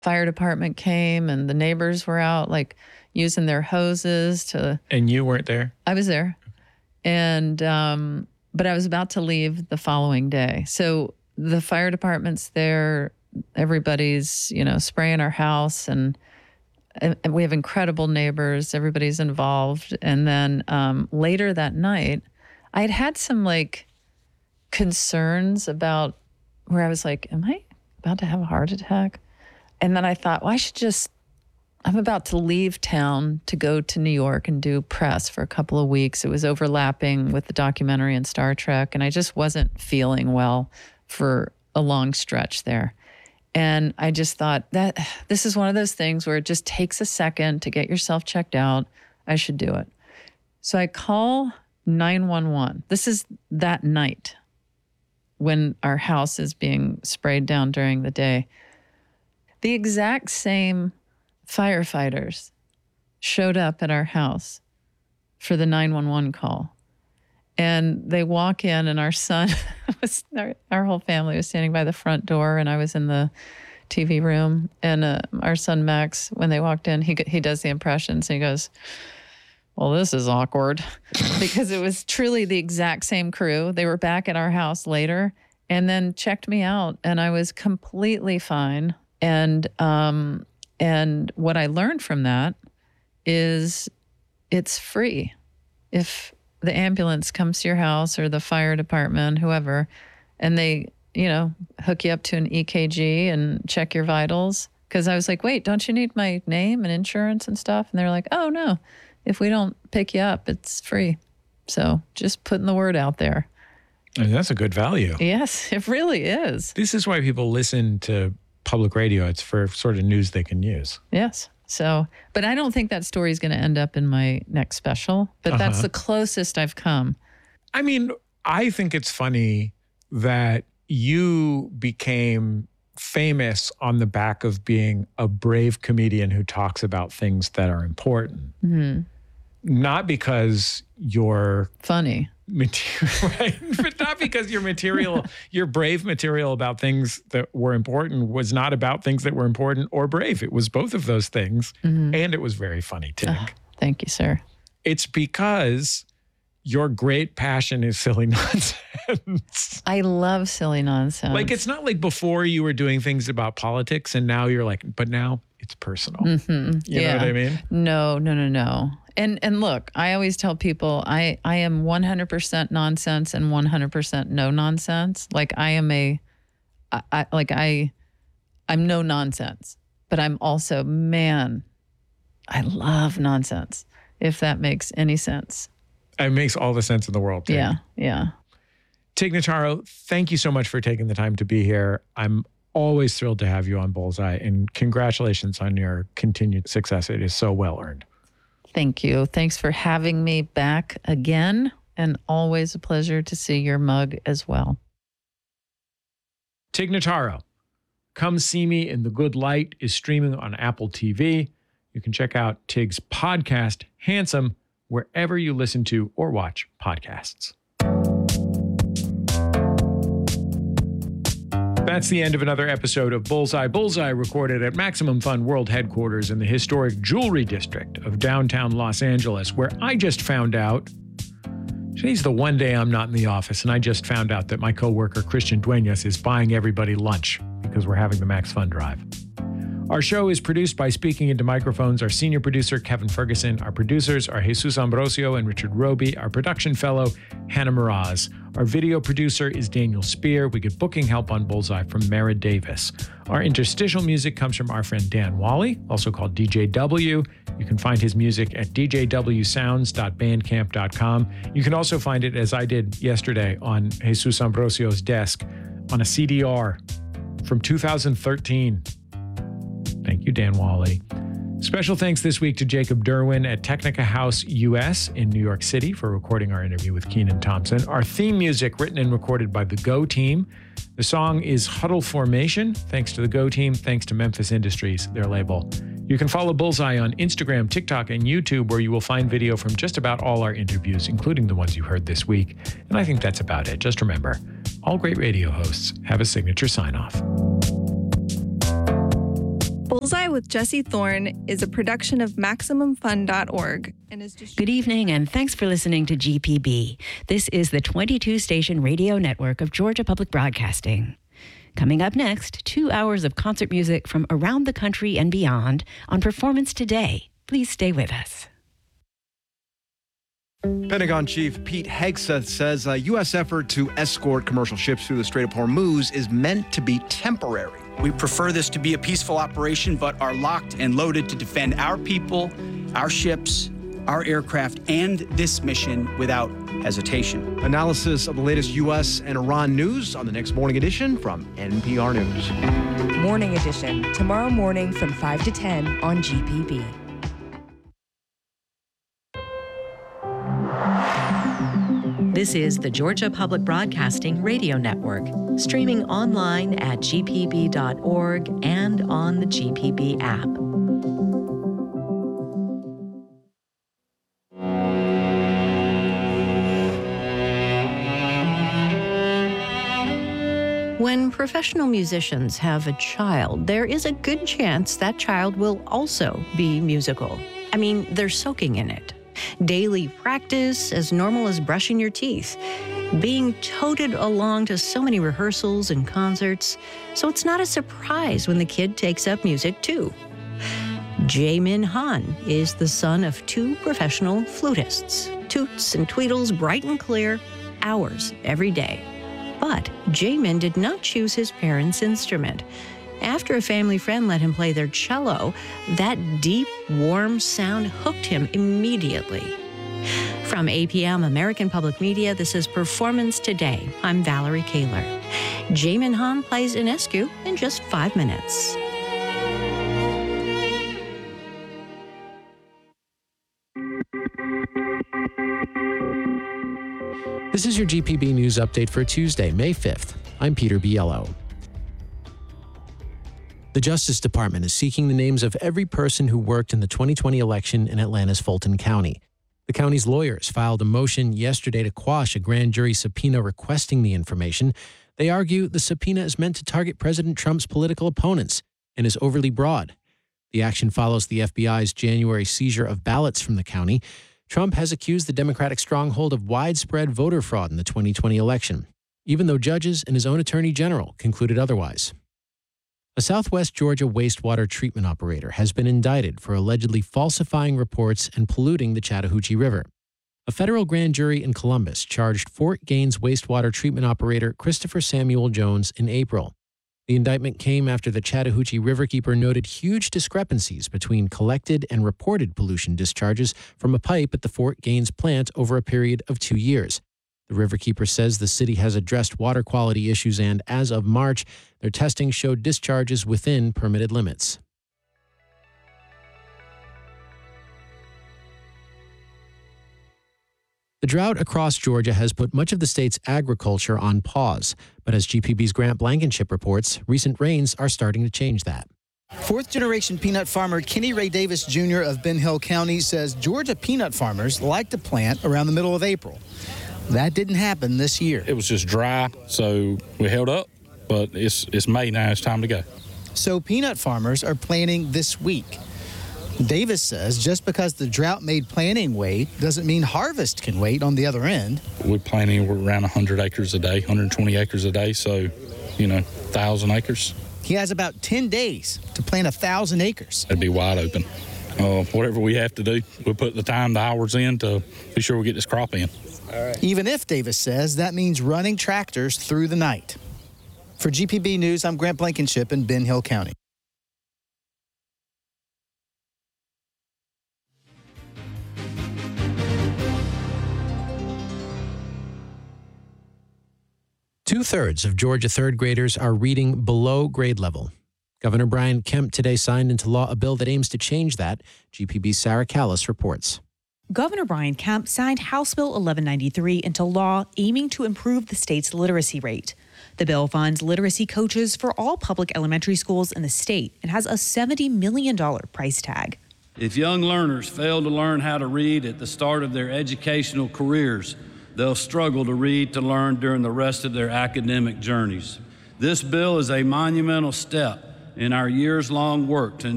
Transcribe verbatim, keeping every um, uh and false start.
fire department came and the neighbors were out like using their hoses to. And you weren't there? I was there. And, um, but I was about to leave the following day. So the fire department's there, everybody's, you know, spraying our house and, and we have incredible neighbors. Everybody's involved. And then um, later that night, I had had some like concerns about where I was like, am I about to have a heart attack? And then I thought, well, I should just, I'm about to leave town to go to New York and do press for a couple of weeks. It was overlapping with the documentary and Star Trek, and I just wasn't feeling well for a long stretch there. And I just thought that this is one of those things where it just takes a second to get yourself checked out. I should do it. So I call nine one one. This is that night when our house is being sprayed down during the day. The exact same firefighters showed up at our house for the nine one one call. And they walk in and our son, was, our, our whole family was standing by the front door and I was in the T V room. And uh, our son, Max, when they walked in, he he does the impressions and he goes, well, this is awkward because it was truly the exact same crew. They were back at our house later and then checked me out and I was completely fine. And, um, and what I learned from that is it's free. If the ambulance comes to your house or the fire department, whoever, and they, you know, hook you up to an E K G and check your vitals. Because I was like, wait, don't you need my name and insurance and stuff? And they're like, oh, no. If we don't pick you up, it's free. So just putting the word out there. And that's a good value. Yes, it really is. This is why people listen to public radio. It's for sort of news they can use. Yes. So, but I don't think that story is going to end up in my next special, but uh-huh. that's the closest I've come. I mean, I think it's funny that you became famous on the back of being a brave comedian who talks about things that are important. Mm-hmm. Not because you're funny. Material, right? But not because your material, your brave material about things that were important was not about things that were important or brave. It was both of those things. Mm-hmm. And it was very funny, Tig. Oh, thank you, sir. It's because your great passion is silly nonsense. I love silly nonsense. Like, it's not like before you were doing things about politics and now you're like, but now it's personal. Mm-hmm. You yeah. know what I mean? No, no, no, no. And and look, I always tell people I, I am one hundred percent nonsense and one hundred percent no nonsense. Like I am a, I, I, like I, I'm no nonsense, but I'm also, man, I love nonsense, if that makes any sense. It makes all the sense in the world, Tig. Yeah, yeah. Tig Notaro, thank you so much for taking the time to be here. I'm always thrilled to have you on Bullseye, and congratulations on your continued success. It is so well earned. Thank you. Thanks for having me back again, and always a pleasure to see your mug as well. Tig Notaro, Come See Me in the Good Light is streaming on Apple T V. You can check out Tig's podcast, Handsome, wherever you listen to or watch podcasts. That's the end of another episode of Bullseye. Bullseye recorded at Maximum Fun World Headquarters in the historic Jewelry District of downtown Los Angeles, where I just found out, today's the one day I'm not in the office, and I just found out that my coworker Christian Duenas is buying everybody lunch because we're having the Max Fun Drive. Our show is produced by Speaking Into Microphones. Our senior producer, Kevin Ferguson. Our producers are Jesus Ambrosio and Richard Roby. Our production fellow, Hannah Miraz. Our video producer is Daniel Spear. We get booking help on Bullseye from Mara Davis. Our interstitial music comes from our friend Dan Wally, also called D J W. You can find his music at d j w sounds dot bandcamp dot com. You can also find it, as I did yesterday, on Jesus Ambrosio's desk on a C D R from two thousand thirteen. Thank you, Dan Wally. Special thanks this week to Jacob Derwin at Technica House U S in New York City for recording our interview with Keenan Thompson. Our theme music written and recorded by the Go Team. The song is Huddle Formation. Thanks to the Go Team. Thanks to Memphis Industries, their label. You can follow Bullseye on Instagram, TikTok, and YouTube, where you will find video from just about all our interviews, including the ones you heard this week. And I think that's about it. Just remember, all great radio hosts have a signature sign-off. Bullseye with Jesse Thorne is a production of Maximum Fun dot org and is Good evening, and thanks for listening to G P B. This is the twenty-two station radio network of Georgia Public Broadcasting. Coming up next, two hours of concert music from around the country and beyond on Performance Today. Please stay with us. Pentagon Chief Pete Hegseth says a U S effort to escort commercial ships through the Strait of Hormuz is meant to be temporary. We prefer this to be a peaceful operation, but are locked and loaded to defend our people, our ships, our aircraft, and this mission without hesitation. Analysis of the latest U S and Iran news on the next Morning Edition from N P R News. Morning Edition, tomorrow morning from five to ten on G P B. This is the Georgia Public Broadcasting Radio Network, streaming online at G P B dot org and on the G P B app. When professional musicians have a child, there is a good chance that child will also be musical. I mean, they're soaking in it. Daily practice, as normal as brushing your teeth. Being toted along to so many rehearsals and concerts, so it's not a surprise when the kid takes up music too. Jae-Min Han is the son of two professional flutists. Toots and tweedles bright and clear, hours every day. But Jae-Min did not choose his parents' instrument. After a family friend let him play their cello, that deep, warm sound hooked him immediately. From A P M American Public Media, this is Performance Today. I'm Valerie Kaler. Jae-Min Han plays Enescu in just five minutes. This is your G P B News Update for Tuesday, May fifth. I'm Peter Biello. The Justice Department is seeking the names of every person who worked in the twenty twenty election in Atlanta's Fulton County. The county's lawyers filed a motion yesterday to quash a grand jury subpoena requesting the information. They argue the subpoena is meant to target President Trump's political opponents and is overly broad. The action follows the F B I's January seizure of ballots from the county. Trump has accused the Democratic stronghold of widespread voter fraud in the twenty twenty election, even though judges and his own attorney general concluded otherwise. A Southwest Georgia wastewater treatment operator has been indicted for allegedly falsifying reports and polluting the Chattahoochee River. A federal grand jury in Columbus charged Fort Gaines wastewater treatment operator Christopher Samuel Jones in April. The indictment came after the Chattahoochee Riverkeeper noted huge discrepancies between collected and reported pollution discharges from a pipe at the Fort Gaines plant over a period of two years. The Riverkeeper says the city has addressed water quality issues and, as of March, their testing showed discharges within permitted limits. The drought across Georgia has put much of the state's agriculture on pause, but as G P B's Grant Blankenship reports, recent rains are starting to change that. Fourth-generation peanut farmer Kenny Ray Davis Junior of Ben Hill County says Georgia peanut farmers like to plant around the middle of April. That didn't happen this year. It was just dry, so we held up, but it's it's May now. It's time to go. So peanut farmers are planting this week. Davis says just because the drought made planting wait doesn't mean harvest can wait on the other end. We're planting around one hundred acres a day, one hundred twenty acres a day, so, you know, one thousand acres. He has about ten days to plant one thousand acres. It'd be wide open. Uh, whatever we have to do, we'll put the time, the hours in to be sure we get this crop in. All right. Even if, Davis says, that means running tractors through the night. For G P B News, I'm Grant Blankenship in Ben Hill County. Two-thirds of Georgia third graders are reading below grade level. Governor Brian Kemp today signed into law a bill that aims to change that. G P B's Sarah Callis reports. Governor Brian Kemp signed House Bill eleven ninety-three into law, aiming to improve the state's literacy rate. The bill funds literacy coaches for all public elementary schools in the state and has a seventy million dollars price tag. If young learners fail to learn how to read at the start of their educational careers, they'll struggle to read to learn during the rest of their academic journeys. This bill is a monumental step in our years-long work to